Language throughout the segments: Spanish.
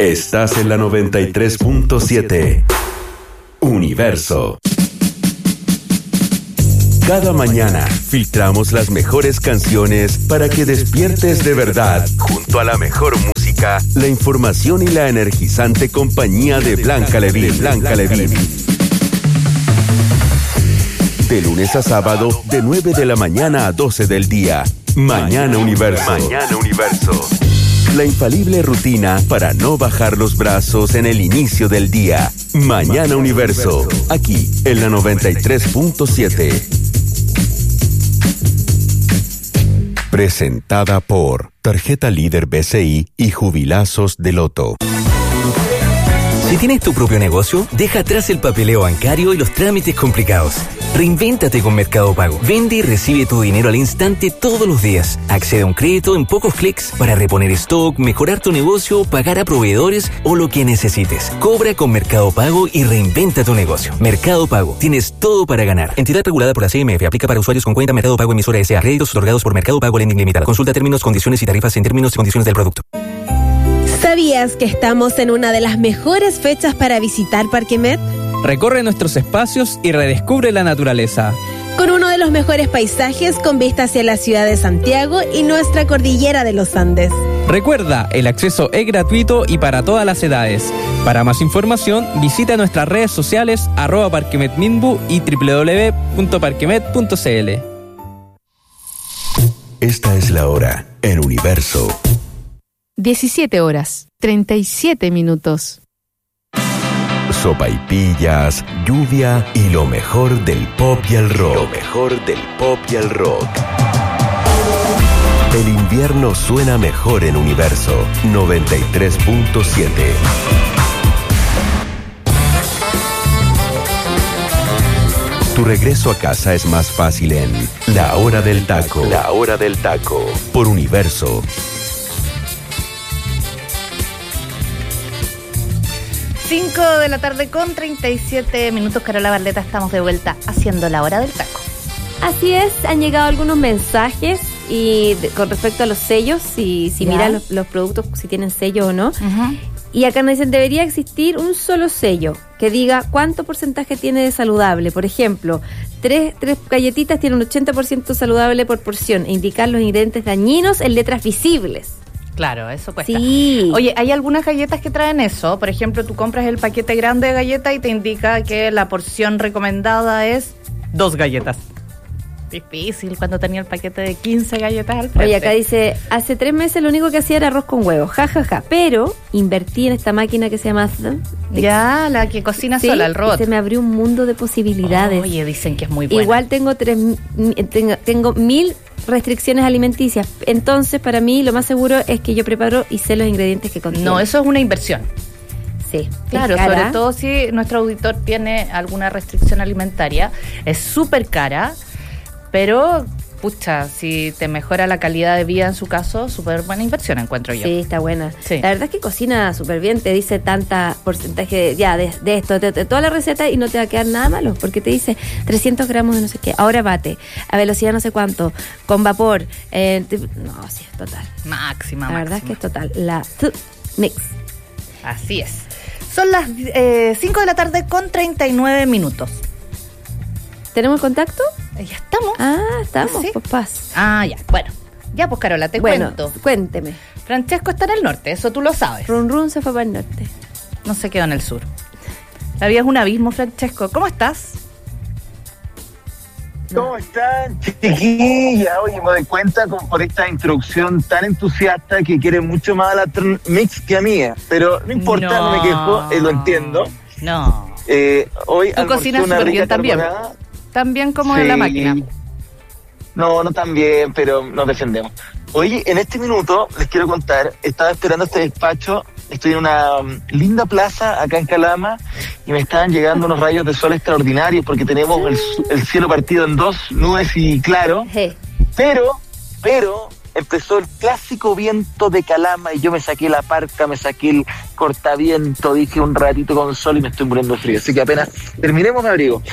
Estás en la 93.7. Universo. Cada mañana filtramos las mejores canciones para que despiertes de verdad, junto a la mejor música, la información y la energizante compañía de Blanca Levín. De lunes a sábado, de 9 de la mañana a 12 del día. Mañana Universo. La infalible rutina para no bajar los brazos en el inicio del día. Mañana Universo. Aquí, en la 93.7. Presentada por Tarjeta Líder BCI y Jubilazos de Loto. Si tienes tu propio negocio, deja atrás el papeleo bancario y los trámites complicados. Reinvéntate con Mercado Pago. Vende y recibe tu dinero al instante todos los días. Accede a un crédito en pocos clics para reponer stock, mejorar tu negocio, pagar a proveedores o lo que necesites. Cobra con Mercado Pago y reinventa tu negocio. Mercado Pago. Tienes todo para ganar. Entidad regulada por la CMF. Aplica para usuarios con cuenta Mercado Pago emisora S.A. Créditos otorgados por Mercado Pago Lending Limitada. Consulta términos, condiciones y tarifas en términos y condiciones del producto. ¿Sabías que estamos en una de las mejores fechas para visitar Parque Met? Recorre nuestros espacios y redescubre la naturaleza. Con uno de los mejores paisajes con vista hacia la ciudad de Santiago y nuestra cordillera de los Andes. Recuerda, el acceso es gratuito y para todas las edades. Para más información, visita nuestras redes sociales @parquemetminbu y www.parquemet.cl. Esta es la hora en Universo. 17 horas, 37 minutos. Sopaipillas, lluvia y lo mejor del pop y el rock. El invierno suena mejor en Universo 93.7. Tu regreso a casa es más fácil en La Hora del Taco. Por Universo. 5 de la tarde con 37 minutos. Carola Barleta, estamos de vuelta haciendo La Hora del Taco. Así es, han llegado algunos mensajes y con respecto a los sellos, si miran los productos, si tienen sello o no. Uh-huh. Y acá nos dicen, debería existir un solo sello que diga cuánto porcentaje tiene de saludable. Por ejemplo, tres galletitas tienen un 80% saludable por porción e indicar los ingredientes dañinos en letras visibles. Claro, eso cuesta. Sí. Oye, hay algunas galletas que traen eso. Por ejemplo, tú compras el paquete grande de galletas y te indica que la porción recomendada es 2 galletas. Difícil cuando tenía el paquete de 15 galletas al frente. Oye, acá dice, hace 3 meses lo único que hacía era arroz con huevo, jajaja, pero invertí en esta máquina que se llama... Ya, la que cocina sola, el robot. Se me abrió un mundo de posibilidades. Oye, dicen que es muy buena. Igual tengo 1000 restricciones alimenticias, entonces para mí lo más seguro es que yo preparo y sé los ingredientes que contiene. No, eso es una inversión. Sí, claro, sobre todo si nuestro auditor tiene alguna restricción alimentaria, es súper cara, pero pucha, si te mejora la calidad de vida en su caso, súper buena inversión, encuentro yo. Sí, está buena. Sí. La verdad es que cocina súper bien, te dice tanta porcentaje de esto, de toda la receta y no te va a quedar nada malo, porque te dice 300 gramos de no sé qué, ahora bate, a velocidad no sé cuánto, con vapor, no, sí, es total. Máxima. La verdad es que es total. La Mix. Así es. Son las 5 de la tarde con 39 minutos. ¿Tenemos contacto? Ya estamos. Estamos, ¿Sí? Pues paz. Ya, bueno. Ya, pues Carola, te cuento. Cuénteme. Francesco está en el norte, eso tú lo sabes. Run Run se fue para el norte. No se quedó en el sur. La vida es un abismo, Francesco. ¿Cómo estás? ¿Cómo están, chiquillas? Oye, me doy cuenta por esta introducción tan entusiasta que quiere mucho más a la Mix que a mía. Pero no importa, no me quejo, lo entiendo. No. Hoy tú cocinas súper bien también. También como en la máquina. No tan bien, pero nos defendemos. Oye, en este minuto les quiero contar, estaba esperando este despacho, estoy en una linda plaza acá en Calama y me estaban llegando unos rayos de sol extraordinarios porque tenemos el cielo partido en 2, nubes y claro. Pero empezó el clásico viento de Calama y yo me saqué la parca, me saqué el cortaviento, dije un ratito con sol y me estoy muriendo de frío. Así que apenas terminemos me abrigo.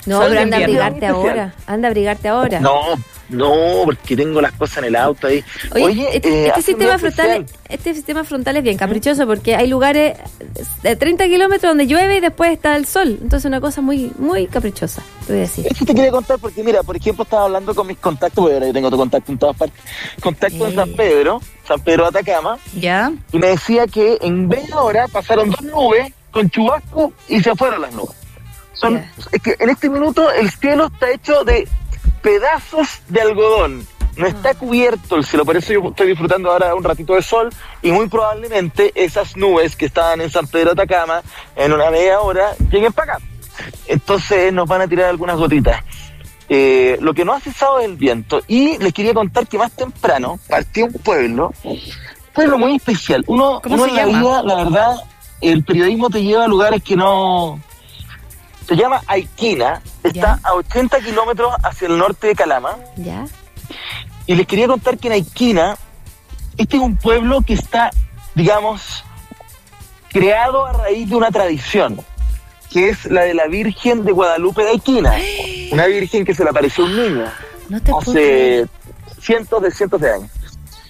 No, Solo pero en anda a invierno. abrigarte ahora. No, porque tengo las cosas en el auto ahí. Oye, este hace un sistema día frontal, especial. Es bien caprichoso porque hay lugares de 30 kilómetros donde llueve y después está el sol. Entonces una cosa muy, muy caprichosa, te voy a decir. Eso te quería contar porque, mira, por ejemplo, estaba hablando con mis contactos, porque ahora yo tengo tu contacto en todas partes. Contacto en San Pedro de Atacama, ¿Ya? y me decía que en media hora pasaron 2 nubes con chubasco y se fueron las nubes. Es que en este minuto el cielo está hecho de pedazos de algodón. No está cubierto el cielo, por eso yo estoy disfrutando ahora un ratito de sol y muy probablemente esas nubes que estaban en San Pedro de Atacama en una media hora lleguen para acá. Entonces nos van a tirar algunas gotitas. Lo que no ha cesado es el viento. Y les quería contar que más temprano partí a un pueblo muy especial. Uno ¿Cómo se en la llama? vida, la verdad, el periodismo te lleva a lugares que no... Se llama Aiquina, está a 80 kilómetros hacia el norte de Calama. ¿Ya? Y les quería contar que en Aiquina, este es un pueblo que está, digamos, creado a raíz de una tradición, que es la de la Virgen de Guadalupe de Aiquina. Una virgen que se le apareció a un niño No te puedo hace creer. cientos de años.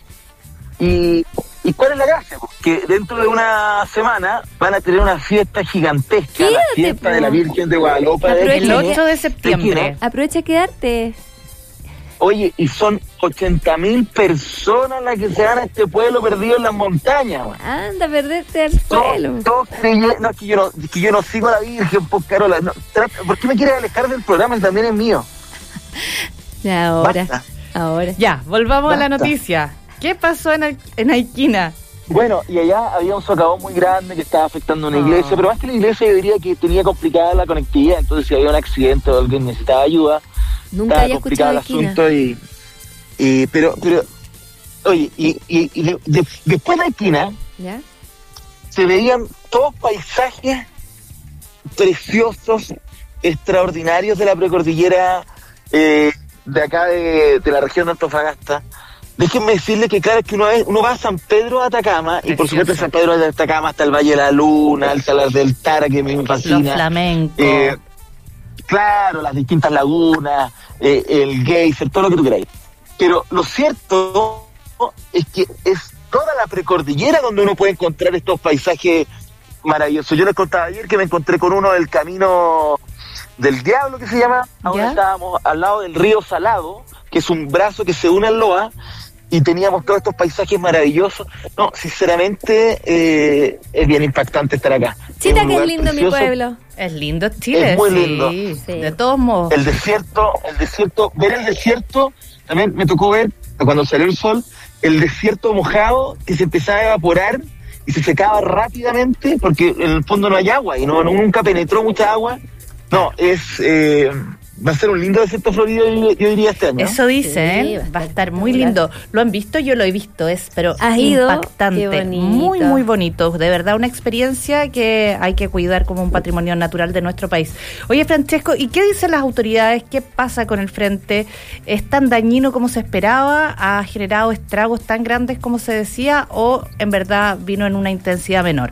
¿Y cuál es la gracia? Que dentro de una semana van a tener una fiesta gigantesca, la Quédate, fiesta de la po. Virgen de Guadalupe de Aprovecha. El Aiquina. 8 de septiembre. Aprovecha a quedarte. Oye, y son 80.000 personas las que se van a este pueblo perdido en las montañas, man. Anda a perderte al suelo. Todos creyendo, no, es que yo no sigo a la Virgen, pues, Carola. No, ¿por qué me quieres alejar del programa? Él también es mío. Ahora. Basta. Ya, volvamos a la Basta. noticia. ¿Qué pasó en Aiquina? Bueno, y allá había un socavón muy grande que estaba afectando una iglesia, pero más que la iglesia yo diría que tenía complicada la conectividad, entonces si había un accidente o alguien necesitaba ayuda, Nunca estaba había complicado el escuchado asunto pero oye, después de Aiquina ¿Ya? se veían todos paisajes preciosos, extraordinarios de la precordillera de acá de la región de Antofagasta. Déjenme decirles que claro, es que uno va a San Pedro de Atacama, y por supuesto en San Pedro de Atacama está el Valle de la Luna, el Salar del Tara, que me fascina. Los flamencos. Claro, las distintas lagunas, el geyser, todo lo que tú queráis. Pero lo cierto es que es toda la precordillera donde uno puede encontrar estos paisajes maravillosos. Yo les contaba ayer que me encontré con uno del Camino del Diablo, que se llama. Ahora estábamos al lado del río Salado, que es un brazo que se une al Loa, y teníamos todos estos paisajes maravillosos. No, sinceramente, es bien impactante estar acá. Chita, un que es lugar lindo mi precioso. pueblo. Es lindo Chile, Es muy sí. lindo. Sí. De todos modos. El desierto, ver el desierto, también me tocó ver, cuando salió el sol, el desierto mojado que se empezaba a evaporar y se secaba rápidamente porque en el fondo no hay agua y nunca penetró mucha agua. No, va a ser un lindo desierto florido, yo diría, este año, ¿no? Eso dicen, Sí, va a estar muy lindo. ¿Lo han visto? Yo lo he visto, pero ¿Has ido? impactante. Qué bonito. Muy, muy bonito. De verdad, una experiencia que hay que cuidar como un patrimonio natural de nuestro país. Oye, Francesco, ¿y qué dicen las autoridades? ¿Qué pasa con el frente? ¿Es tan dañino como se esperaba? ¿Ha generado estragos tan grandes como se decía? ¿O en verdad vino en una intensidad menor?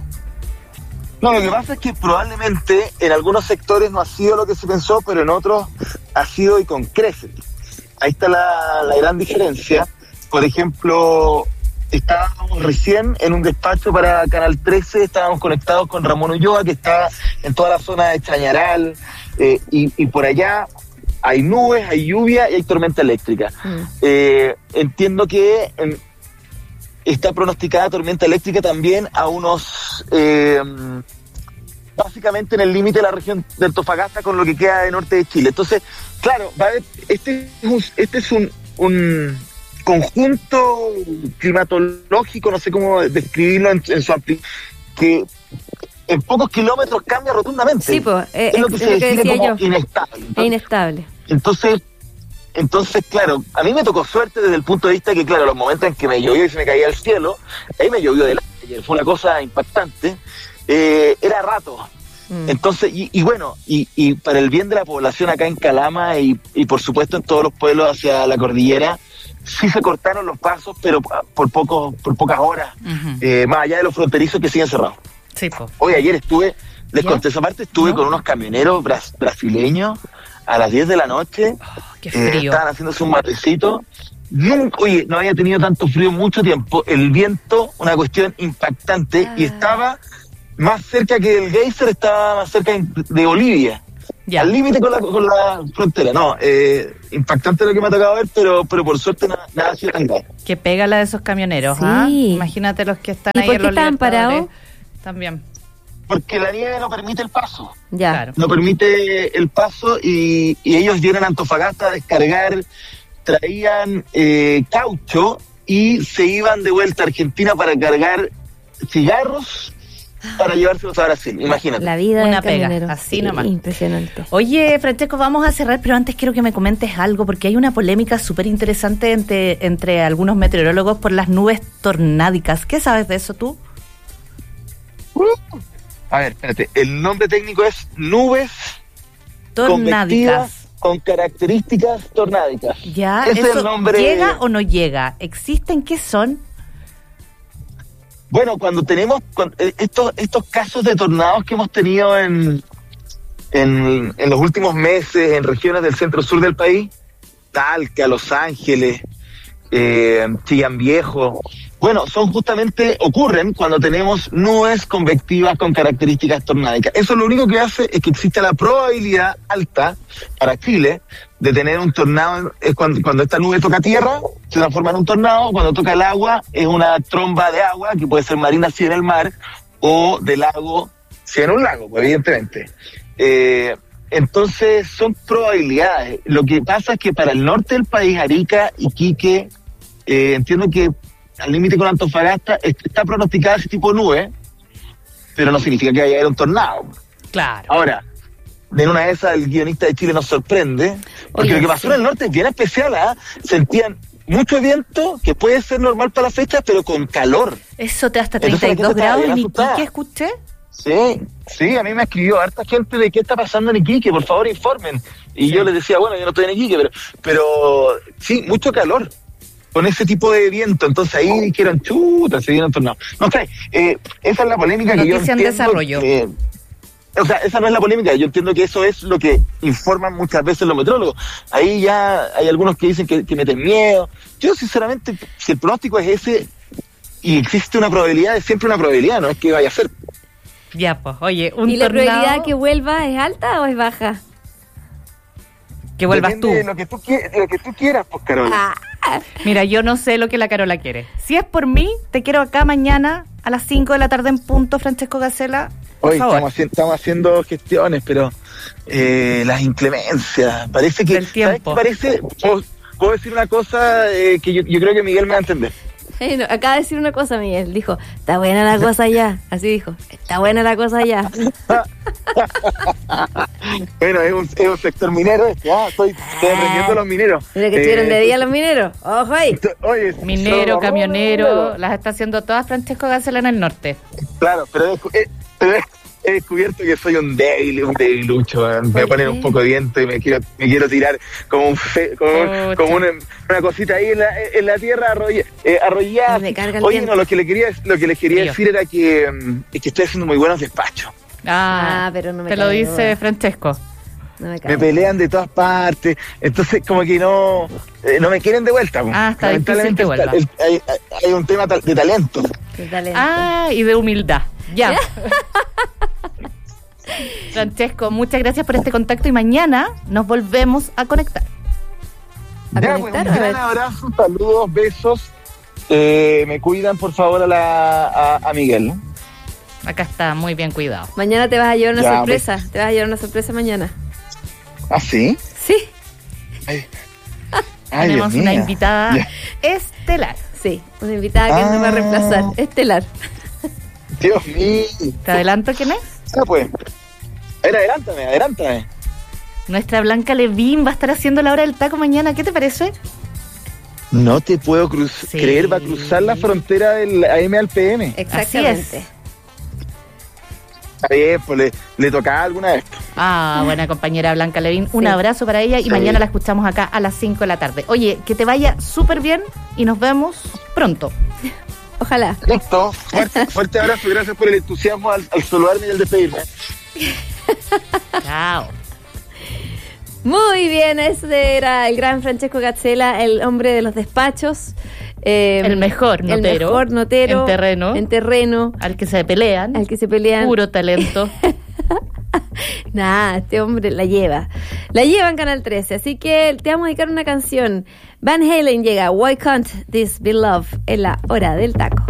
No, lo que pasa es que probablemente en algunos sectores no ha sido lo que se pensó, pero en otros ha sido y con creces. Ahí está la gran diferencia. Por ejemplo, estábamos recién en un despacho para Canal 13, estábamos conectados con Ramón Ulloa, que está en toda la zona de Chañaral, y por allá hay nubes, hay lluvia y hay tormenta eléctrica. Entiendo que está pronosticada tormenta eléctrica también a unos... básicamente en el límite de la región de Antofagasta con lo que queda de norte de Chile. Entonces, claro, va a haber, este es un conjunto climatológico, no sé cómo describirlo en su amplitud, que en pocos kilómetros cambia rotundamente. Sí, pues, es lo que se define decía como yo. inestable. Es inestable. Entonces, claro, a mí me tocó suerte desde el punto de vista que, claro, los momentos en que me llovió y se me caía el cielo, ahí me llovió del aire, fue una cosa impactante, era rato. Entonces, y bueno, y para el bien de la población acá en Calama y por supuesto en todos los pueblos hacia la cordillera, sí se cortaron los pasos, pero por pocas horas, más allá de los fronterizos que siguen cerrados. Sí, po. Hoy ayer estuve Les conté esa parte, estuve con unos camioneros brasileños a las 10 de la noche. Qué frío. Estaban haciéndose un matecito. Oye, no había tenido tanto frío en mucho tiempo. El viento, una cuestión impactante, y estaba más cerca que el geyser, estaba más cerca de Bolivia. Ya. Al límite con la frontera. No, impactante lo que me ha tocado ver, pero por suerte nada ha sido tan grave. Que pega la de esos camioneros, Sí. ¿ah? Imagínate los que están ¿Y ahí por en qué los estaban Libertadores. parados? También. Porque la nieve no permite el paso. Ya. Claro. No permite el paso y ellos vienen a Antofagasta a descargar, traían caucho y se iban de vuelta a Argentina para cargar cigarros para llevárselos a Brasil, imagínate. La vida Una del pega, camionero. así Sí, nomás. Impresionante. Oye, Francesco, vamos a cerrar, pero antes quiero que me comentes algo, porque hay una polémica súper interesante entre algunos meteorólogos por las nubes tornádicas. ¿Qué sabes de eso tú? A ver, espérate, el nombre técnico es nubes Tornádicas. convectivas con características tornádicas. Ya, Ese es ¿eso el nombre. llega o no llega? ¿Existen? ¿Qué son? Bueno, cuando tenemos estos casos de tornados que hemos tenido en los últimos meses en regiones del centro-sur del país, Talca, Los Ángeles, Chillán Viejo, bueno, ocurren cuando tenemos nubes convectivas con características tornádicas. Eso lo único que hace es que existe la probabilidad alta para Chile de tener un tornado. Es cuando esta nube toca tierra, se transforma en un tornado. Cuando toca el agua, es una tromba de agua, que puede ser marina si en el mar, o de lago si en un lago, pues, evidentemente. Entonces, son probabilidades. Lo que pasa es que para el norte del país, Arica, Iquique, entiendo que al límite con Antofagasta está pronosticada ese tipo de nube, pero no significa que vaya a haber un tornado. Claro. Ahora, en una de esas el guionista de Chile nos sorprende, porque lo que pasó en el norte es bien especial, sentían mucho viento, que puede ser normal para la fecha, pero con calor. Eso te hasta Entonces, 32 grados en asustada. Iquique, escuché. Sí, a mí me escribió harta gente de qué está pasando en Iquique, por favor informen. Y yo les decía, bueno, yo no estoy en Iquique, pero sí, mucho calor con ese tipo de viento. Entonces ahí dijeron, chuta, se dieron tornados. No sé, esa es la polémica que yo Noticia en entiendo. desarrollo. O sea, esa no es la polémica, yo entiendo que eso es lo que informan muchas veces los meteorólogos. Ahí ya hay algunos que dicen que meten miedo. Yo sinceramente, si el pronóstico es ese y existe una probabilidad, es siempre una probabilidad, no es que vaya a ser. Ya, pues, oye, un ¿Y la tornado probabilidad que vuelva es alta o es baja? que vuelvas Depende tú. de lo que tú quieras, pues, Carola. Mira, yo no sé lo que la Carola quiere. Si es por mí, te quiero acá mañana a las 5 de la tarde en punto, Francesco Gacela. Por Hoy favor. estamos haciendo gestiones, pero las inclemencias, parece que... Del tiempo. ¿Sabes qué parece? Puedo decir una cosa que yo creo que Miguel me va a entender. No, acaba de decir una cosa, Miguel. Dijo, está buena la cosa allá. Así dijo, está buena la cosa allá. Bueno, es un sector minero estoy aprendiendo los mineros. Mira que estuvieron de día los mineros. ¡Ojo ahí! Oye, Minero, camionero, las está haciendo todas Francesco Gacela en el norte. Claro, pero he descubierto que soy un debilucho. Me voy a poner un poco de viento y me quiero tirar como una cosita ahí en la tierra arrollada. Me carga el Oye, viento. no, lo que les quería decir era que estoy haciendo muy buenos despachos. Pero no me te lo cabe dice duda. Francesco. No me cabe. Me pelean de todas partes, entonces como que no me quieren de vuelta. Está difícil que vuelva. Hay un tema de talento. Qué talento. Y de humildad. Ya. Francesco, muchas gracias por este contacto y mañana nos volvemos a conectar. ¿A Ya, conectar? pues, un A ver. gran abrazo, saludos, besos. Me cuidan por favor a Miguel. Acá está muy bien cuidado. Mañana te vas a llevar una Ya, sorpresa. Te vas a llevar una sorpresa mañana. ¿Ah, sí? Sí, Ay, Tenemos Dios una mío. invitada Ya. estelar. sí. Una invitada que nos va a reemplazar. Estelar. Dios mío. ¿Te adelanto quién es? Pues. A ver, adelántame. Nuestra Blanca Levín va a estar haciendo la hora del taco mañana. ¿Qué te parece? No te puedo Sí. creer, va a cruzar la frontera del AM al PM. Exactamente. Está bien, pues le tocaba alguna vez. Buena compañera Blanca Levín. Un Sí. abrazo para ella y Sí. mañana la escuchamos acá a las 5 de la tarde. Oye, que te vaya súper bien y nos vemos pronto. Ojalá. Listo. Fuerte abrazo, gracias por el entusiasmo al saludarme y al despedirme. Chao. Muy bien, ese era el gran Francesco Gazzella, el hombre de los despachos. El mejor notero. En terreno. Al que se pelean. Puro talento. Nah, este hombre la lleva en Canal 13, así que te vamos a dedicar una canción. Van Halen llega, Why Can't This Be Love, en la hora del taco.